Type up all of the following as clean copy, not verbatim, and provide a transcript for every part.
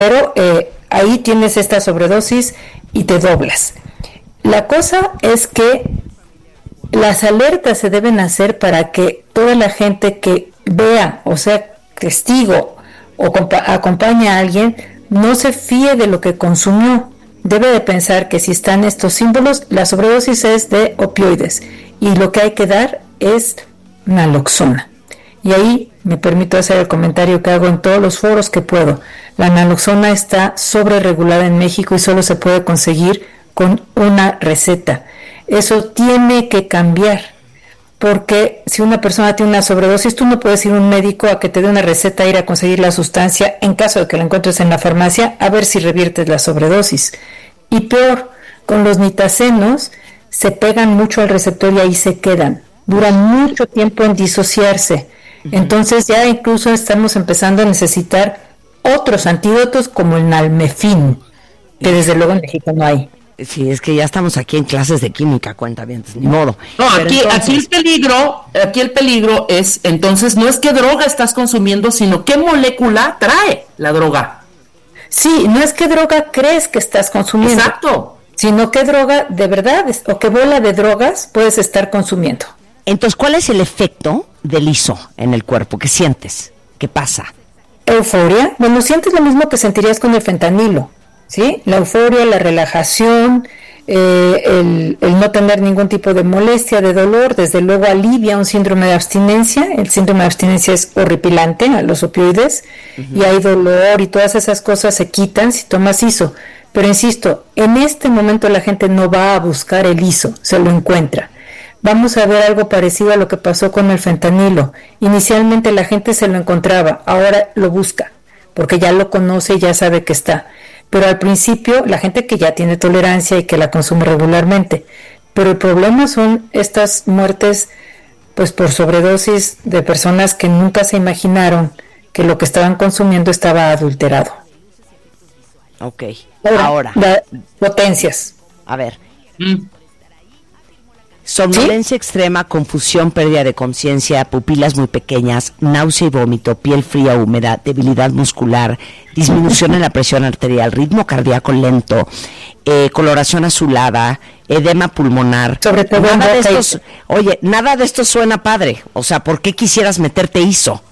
pero ahí tienes esta sobredosis y te doblas. La cosa es que las alertas se deben hacer para que toda la gente que vea, o sea, testigo o acompaña a alguien, no se fíe de lo que consumió. Debe de pensar que si están estos símbolos, la sobredosis es de opioides y lo que hay que dar es naloxona. Y ahí me permito hacer el comentario que hago en todos los foros que puedo. La naloxona está sobreregulada en México y solo se puede conseguir con una receta. Eso tiene que cambiar, porque si una persona tiene una sobredosis, tú no puedes ir a un médico a que te dé una receta, ir a conseguir la sustancia, en caso de que la encuentres en la farmacia, a ver si reviertes la sobredosis. Y peor, con los nitazenos se pegan mucho al receptor y ahí se quedan. Duran mucho tiempo en disociarse. Entonces ya incluso estamos empezando a necesitar otros antídotos como el nalmefín, que desde luego en México no hay. Sí, es que ya estamos aquí en clases de química, cuentavientes, ni modo. No, aquí el peligro es, entonces, no es qué droga estás consumiendo, sino qué molécula trae la droga. Sí, no es qué droga crees que estás consumiendo. Exacto. Sino qué droga de verdad o qué bola de drogas puedes estar consumiendo. Entonces, ¿cuál es el efecto del ISO en el cuerpo? ¿Qué sientes? ¿Qué pasa? Euforia. Bueno, sientes lo mismo que sentirías con el fentanilo, ¿sí? La euforia, la relajación, el no tener ningún tipo de molestia, de dolor, desde luego alivia un síndrome de abstinencia. El síndrome de abstinencia es horripilante a los opioides, y hay dolor y todas esas cosas se quitan si tomas ISO. Pero insisto, en este momento la gente no va a buscar el ISO, se lo encuentra. Vamos a ver algo parecido a lo que pasó con el fentanilo. Inicialmente la gente se lo encontraba, ahora lo busca, porque ya lo conoce y ya sabe que está. Pero al principio, la gente que ya tiene tolerancia y que la consume regularmente. Pero el problema son estas muertes, pues por sobredosis de personas que nunca se imaginaron que lo que estaban consumiendo estaba adulterado. Ok, ahora. Potencias. A ver. Somnolencia extrema, confusión, pérdida de conciencia, pupilas muy pequeñas, náusea y vómito, piel fría húmeda, debilidad muscular, disminución en la presión arterial, ritmo cardíaco lento, coloración azulada, edema pulmonar. Sobre todo nada de estos, oye, nada de esto suena padre. O sea, ¿por qué quisieras meterte ISO?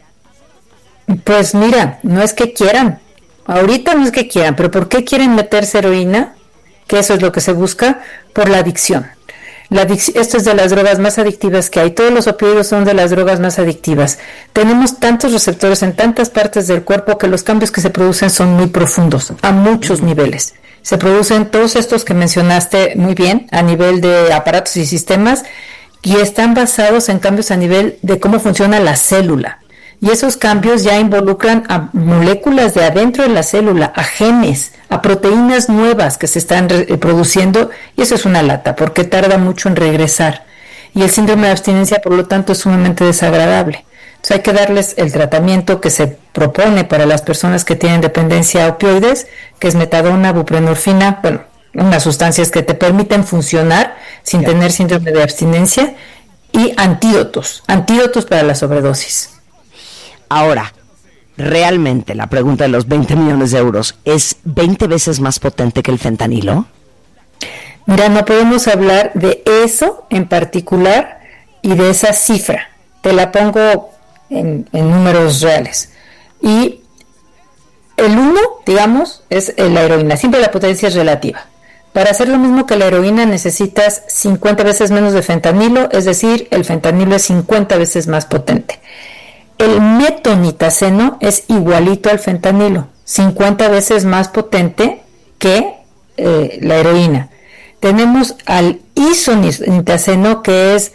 Pues mira, no es que quieran. Ahorita no es que quieran, pero ¿por qué quieren meterse heroína? Que eso es lo que se busca, por la adicción. Esto es de las drogas más adictivas que hay. Todos los opioides son de las drogas más adictivas. Tenemos tantos receptores en tantas partes del cuerpo que los cambios que se producen son muy profundos, a muchos niveles. Se producen todos estos que mencionaste muy bien, a nivel de aparatos y sistemas, y están basados en cambios a nivel de cómo funciona la célula. Y esos cambios ya involucran a moléculas de adentro de la célula, a genes, a proteínas nuevas que se están produciendo, y eso es una lata, porque tarda mucho en regresar. Y el síndrome de abstinencia, por lo tanto, es sumamente desagradable. Entonces hay que darles el tratamiento que se propone para las personas que tienen dependencia a opioides, que es metadona, buprenorfina, bueno, unas sustancias que te permiten funcionar sin tener síndrome de abstinencia, y antídotos para la sobredosis. Ahora, realmente la pregunta de los 20 millones de euros, ¿es 20 veces más potente que el fentanilo? Mira, no podemos hablar de eso en particular y de esa cifra. Te la pongo en números reales. Y el 1, digamos, es la heroína. Siempre la potencia es relativa. Para hacer lo mismo que la heroína necesitas 50 veces menos de fentanilo, es decir, el fentanilo es 50 veces más potente. El metonitaceno es igualito al fentanilo, 50 veces más potente que la heroína. Tenemos al isonitaceno, que es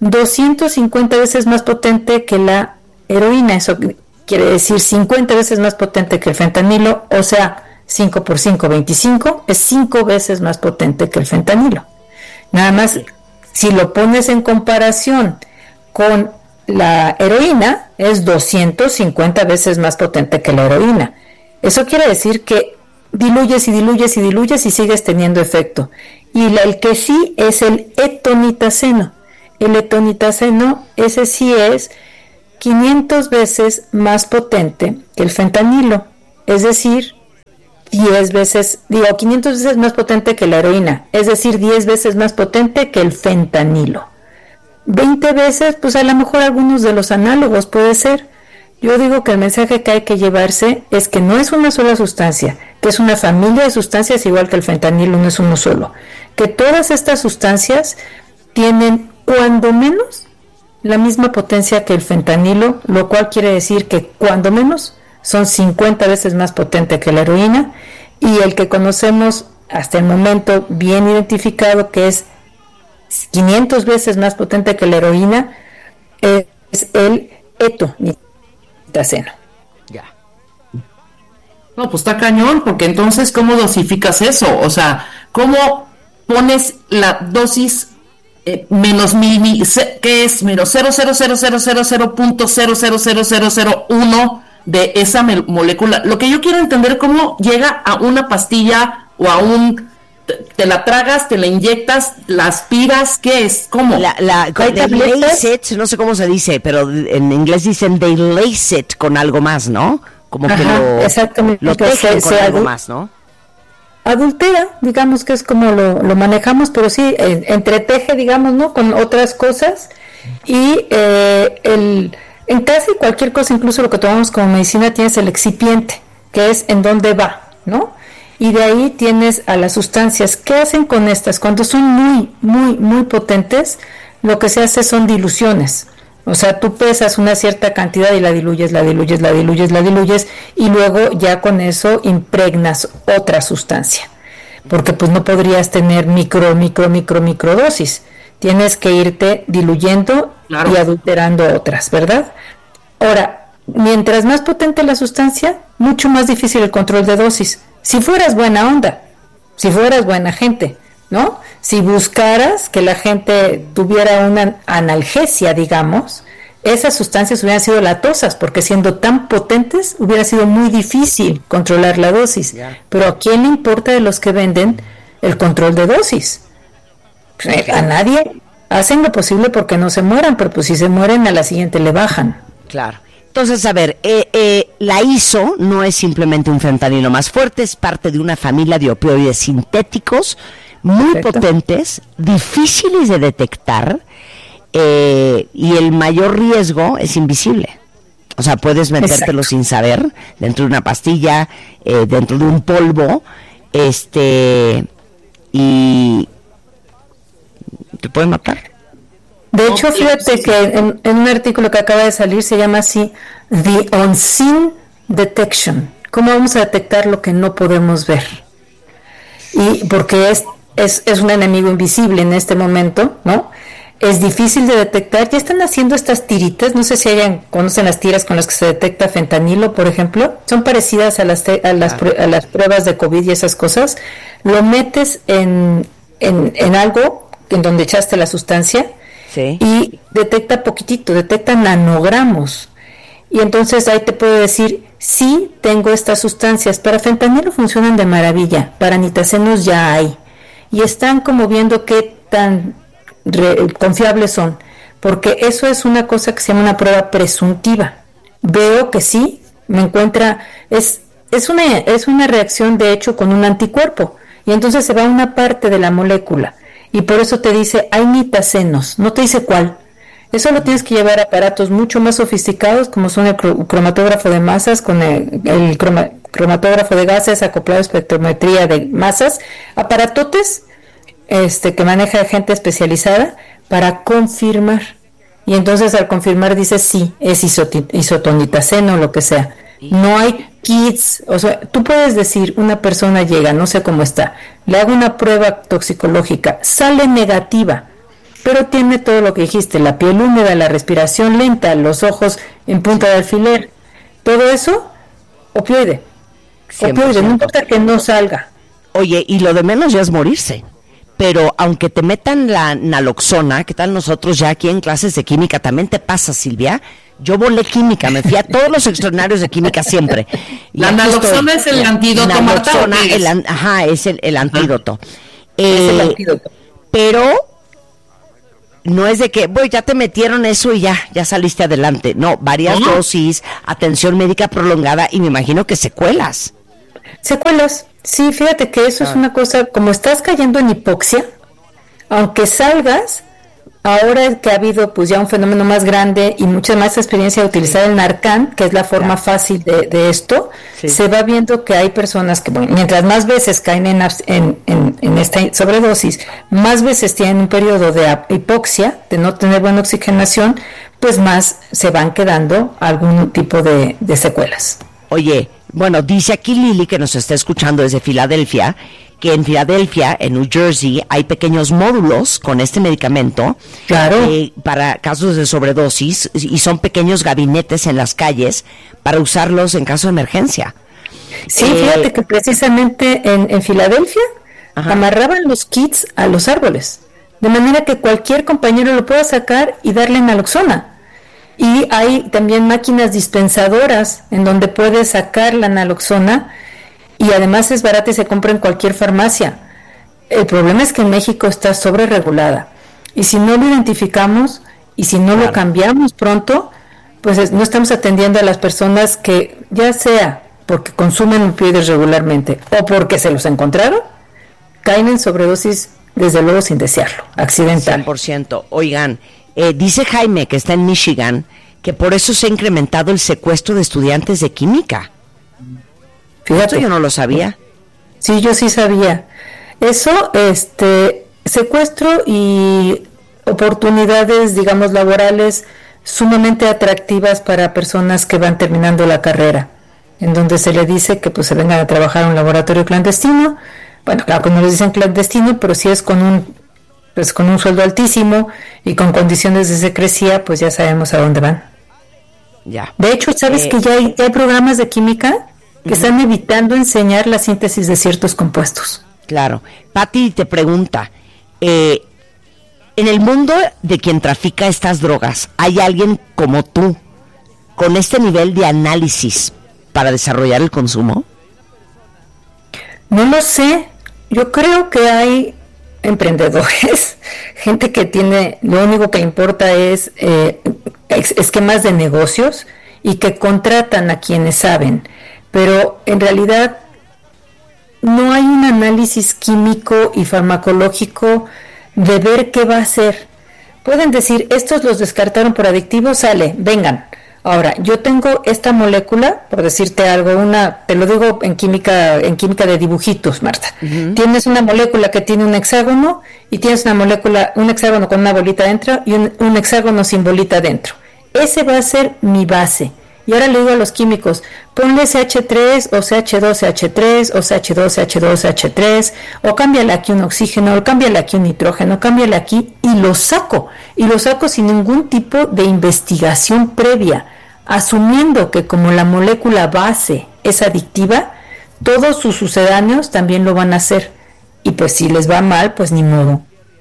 250 veces más potente que la heroína. Eso quiere decir 50 veces más potente que el fentanilo, o sea, 5 por 5, 25, es 5 veces más potente que el fentanilo. Nada más, si lo pones en comparación con la heroína, es 250 veces más potente que la heroína. Eso quiere decir que diluyes y diluyes y diluyes y sigues teniendo efecto. Y el que sí es el etonitaceno. El etonitaceno, ese sí es 500 veces más potente que el fentanilo. Es decir, 10 veces, 500 veces más potente que la heroína, es decir, 10 veces más potente que el fentanilo. 20 veces, pues a lo mejor algunos de los análogos puede ser. Yo digo que el mensaje que hay que llevarse es que no es una sola sustancia, que es una familia de sustancias igual que el fentanilo, no es uno solo. Que todas estas sustancias tienen cuando menos la misma potencia que el fentanilo, lo cual quiere decir que cuando menos son 50 veces más potente que la heroína, y el que conocemos hasta el momento bien identificado, que es 500 veces más potente que la heroína, es el etonitaceno. Ya. No, pues está cañón, porque entonces, ¿cómo dosificas eso? O sea, ¿cómo pones la dosis menos ¿qué es? Menos 0.00000.00001 de esa molécula. Lo que yo quiero entender es cómo llega a una pastilla o a te la tragas, te la inyectas, la aspiras, ¿qué es? ¿Cómo? They lace it, no sé cómo se dice, pero en inglés dicen they lace it con algo más, ¿no? Como que lo tejen con algo más, ¿no? Adultera, digamos que es como lo manejamos, pero sí, entreteje, digamos, ¿no? Con otras cosas, y en casi cualquier cosa, incluso lo que tomamos como medicina, tienes el excipiente, que es en dónde va, ¿no? Y de ahí tienes a las sustancias. ¿Qué hacen con estas? Cuando son muy, muy, muy potentes, lo que se hace son diluciones. O sea, tú pesas una cierta cantidad y la diluyes, y luego ya con eso impregnas otra sustancia. Porque pues no podrías tener microdosis. Tienes que irte diluyendo, claro, y adulterando otras, ¿verdad? Ahora, mientras más potente la sustancia, mucho más difícil el control de dosis. Si fueras buena onda, si fueras buena gente, ¿no? Si buscaras que la gente tuviera una analgesia, digamos, esas sustancias hubieran sido latosas, porque siendo tan potentes hubiera sido muy difícil controlar la dosis. Yeah. Pero ¿a quién le importa de los que venden el control de dosis? A nadie. Hacen lo posible porque no se mueran, pero pues si se mueren a la siguiente le bajan. Claro. Entonces, a ver, la ISO no es simplemente un fentanilo más fuerte, es parte de una familia de opioides sintéticos muy Perfecto. Potentes, difíciles de detectar, y el mayor riesgo es invisible. O sea, puedes metértelo Exacto. sin saber, dentro de una pastilla, dentro de un polvo, y te pueden matar. De hecho, fíjate que en un artículo que acaba de salir se llama así, The Unseen Detection. ¿Cómo vamos a detectar lo que no podemos ver? Y porque es un enemigo invisible en este momento, ¿no? Es difícil de detectar. Ya están haciendo estas tiritas, no sé si conocen las tiras con las que se detecta fentanilo, por ejemplo. Son parecidas a las pruebas de COVID y esas cosas. Lo metes en algo en donde echaste la sustancia, sí, y detecta poquitito, detecta nanogramos. Y entonces ahí te puedo decir, sí, tengo estas sustancias. Para fentanilo funcionan de maravilla, para nitacenos ya hay. Y están como viendo qué tan confiables son, porque eso es una cosa que se llama una prueba presuntiva. Veo que sí, me encuentra, es una reacción de hecho con un anticuerpo, y entonces se va a una parte de la molécula. Y por eso te dice, hay nitacenos, no te dice cuál. Eso lo tienes que llevar a aparatos mucho más sofisticados, como son el cromatógrafo de masas, con el cromatógrafo de gases, acoplado a espectrometría de masas, aparatotes que maneja gente especializada para confirmar. Y entonces al confirmar dice, sí, es isotonitaceno o lo que sea. No hay kits, o sea, tú puedes decir, una persona llega, no sé cómo está, le hago una prueba toxicológica, sale negativa, pero tiene todo lo que dijiste, la piel húmeda, la respiración lenta, los ojos en punta de alfiler, todo eso, opioide, no importa que no salga. Oye, y lo de menos ya es morirse. Pero aunque te metan la naloxona, ¿qué tal nosotros ya aquí en clases de química? También te pasa, Silvia. Yo volé química, me fui a todos los extraordinarios de química siempre. La naloxona es el antídoto. Es el antídoto. Es el antídoto. Pero no es de que, ya te metieron eso y ya saliste adelante. No, varias dosis, atención médica prolongada y me imagino que secuelas. Secuelas, sí, fíjate que eso es una cosa, como estás cayendo en hipoxia, aunque salgas, ahora que ha habido pues ya un fenómeno más grande y mucha más experiencia de utilizar el Narcan, que es la forma fácil de esto, se va viendo que hay personas que, bueno, mientras más veces caen en esta sobredosis, más veces tienen un periodo de hipoxia, de no tener buena oxigenación, pues más se van quedando algún tipo de secuelas. Oye, bueno, dice aquí Lili, que nos está escuchando desde Filadelfia, que en Filadelfia, en New Jersey, hay pequeños módulos con este medicamento para casos de sobredosis, y son pequeños gabinetes en las calles para usarlos en caso de emergencia. Sí, fíjate que precisamente en Filadelfia amarraban los kits a los árboles, de manera que cualquier compañero lo pueda sacar y darle naloxona. Y hay también máquinas dispensadoras en donde puedes sacar la naloxona, y además es barata y se compra en cualquier farmacia. El problema es que en México está sobreregulada, y si no lo identificamos y si no lo cambiamos pronto, pues no estamos atendiendo a las personas que, ya sea porque consumen opioides regularmente o porque se los encontraron, caen en sobredosis, desde luego sin desearlo, accidental. 100%. Oigan, dice Jaime, que está en Michigan, que por eso se ha incrementado el secuestro de estudiantes de química. Fíjate, yo no lo sabía. Sí, yo sí sabía. Eso, secuestro y oportunidades, digamos, laborales sumamente atractivas para personas que van terminando la carrera, en donde se le dice que pues se vengan a trabajar a un laboratorio clandestino. Bueno, claro que no les dicen clandestino, pero si es con un sueldo altísimo y con condiciones de secrecía, pues ya sabemos a dónde van. Ya. De hecho, ¿sabes que ya hay programas de química que están evitando enseñar la síntesis de ciertos compuestos? Claro. Pati te pregunta, en el mundo de quien trafica estas drogas, ¿hay alguien como tú con este nivel de análisis para desarrollar el consumo? No lo sé. Yo creo que hay emprendedores, gente que tiene, lo único que le importa es esquemas de negocios y que contratan a quienes saben, pero en realidad no hay un análisis químico y farmacológico de ver qué va a hacer. Pueden decir, estos los descartaron por adictivos, sale, vengan. Ahora, yo tengo esta molécula, por decirte algo, te lo digo en química de dibujitos, Marta. Tienes una molécula que tiene un hexágono y tienes un hexágono con una bolita dentro y un hexágono sin bolita dentro. Ese va a ser mi base. Y ahora le digo a los químicos, ponle CH3 o CH2CH3 o CH2CH2CH3 o cámbiale aquí un oxígeno o cámbiale aquí un nitrógeno, cámbiale aquí, y lo saco sin ningún tipo de investigación previa, asumiendo que como la molécula base es adictiva, todos sus sucedáneos también lo van a hacer, y pues si les va mal, pues ni modo.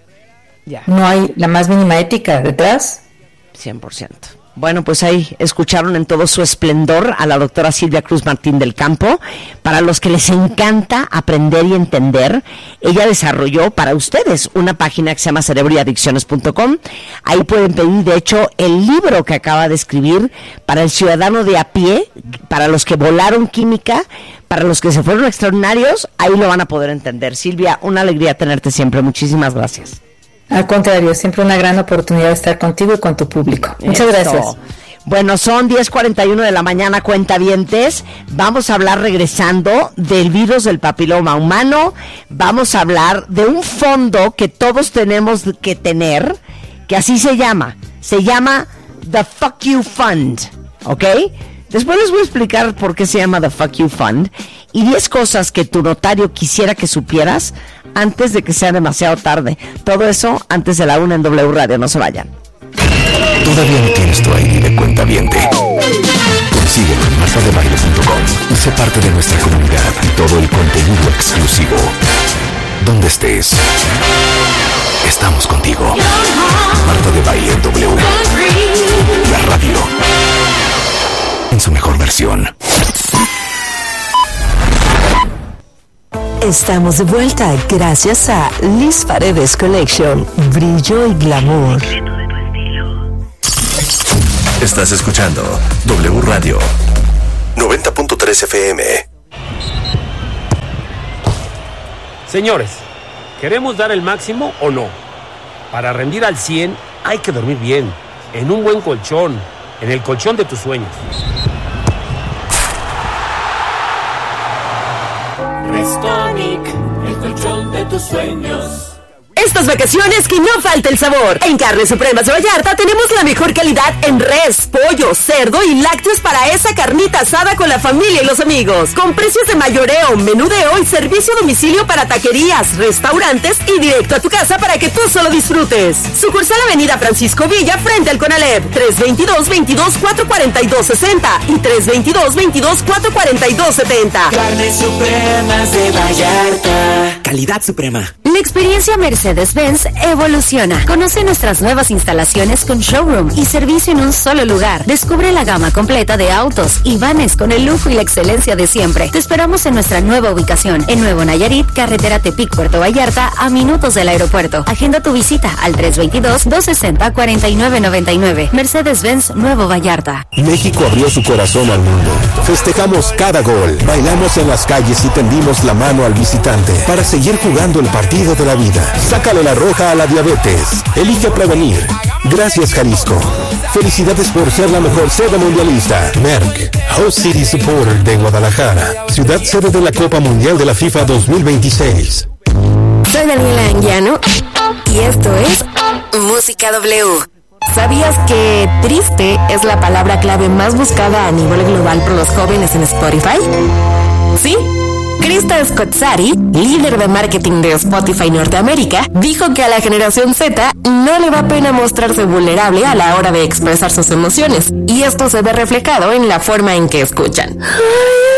No hay la más mínima ética detrás. 100%. Bueno, pues ahí escucharon en todo su esplendor a la doctora Silvia Cruz Martín del Campo. Para los que les encanta aprender y entender, ella desarrolló para ustedes una página que se llama cerebroyadicciones.com. Ahí pueden pedir, de hecho, el libro que acaba de escribir para el ciudadano de a pie, para los que volaron química, para los que se fueron extraordinarios. Ahí lo van a poder entender. Silvia, una alegría tenerte siempre. Muchísimas gracias. Al contrario, siempre una gran oportunidad de estar contigo y con tu público. Muchas gracias. Bueno, son 10:41 de la mañana, cuentavientes. Vamos a hablar, regresando, del virus del papiloma humano. Vamos a hablar de un fondo que todos tenemos que tener, que así se llama. Se llama The Fuck You Fund, ¿ok? Después les voy a explicar por qué se llama The Fuck You Fund y 10 cosas que tu notario quisiera que supieras antes de que sea demasiado tarde. Todo eso antes de la 1 en W Radio. No se vayan. ¿Todavía no tienes tu ID de cuentaviente? Síguelo en martadebaile.com y sé parte de nuestra comunidad y todo el contenido exclusivo. Donde estés, estamos contigo. Marta de Baile W. La radio en su mejor versión. Estamos de vuelta gracias a Liz Paredes Collection, brillo y glamour. Estás escuchando W Radio 90.3 FM. Señores, ¿queremos dar el máximo o no? Para rendir al 100 hay que dormir bien, en un buen colchón, en el colchón de tus sueños. Restonic, el colchón de tus sueños. Estas vacaciones que no falte el sabor. En Carnes Supremas de Vallarta tenemos la mejor calidad en res, pollo, cerdo y lácteos para esa carnita asada con la familia y los amigos. Con precios de mayoreo, menudeo y servicio a domicilio para taquerías, restaurantes y directo a tu casa para que tú solo disfrutes. Sucursal Avenida Francisco Villa frente al Conalep, 322-22-442-60 y 322-22-442-70. Carnes Supremas de Vallarta. Calidad suprema. La experiencia Mercedes-Benz evoluciona. Conoce nuestras nuevas instalaciones con showroom y servicio en un solo lugar. Descubre la gama completa de autos y vanes con el lujo y la excelencia de siempre. Te esperamos en nuestra nueva ubicación, en Nuevo Nayarit, carretera Tepic, Puerto Vallarta, a minutos del aeropuerto. Agenda tu visita al 322-260-4999. Mercedes-Benz Nuevo Vallarta. México abrió su corazón al mundo. Festejamos cada gol, bailamos en las calles y tendimos la mano al visitante para seguir jugando el partido de la vida. Sácale la roja a la diabetes. Elige prevenir. Gracias, Jalisco. Felicidades por ser la mejor sede mundialista. Merck, Host City Supporter de Guadalajara, ciudad sede de la Copa Mundial de la FIFA 2026. Soy Daniela Anguiano y esto es Música W. ¿Sabías que triste es la palabra clave más buscada a nivel global por los jóvenes en Spotify? ¿Sí? Krista Scozzari, líder de marketing de Spotify Norteamérica, dijo que a la generación Z no le da pena mostrarse vulnerable a la hora de expresar sus emociones, y esto se ve reflejado en la forma en que escuchan.